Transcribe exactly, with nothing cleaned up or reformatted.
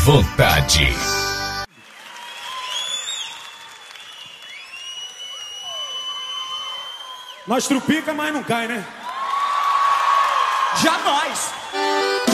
vontade. Nós trupica, mas não cai, né? Jamais!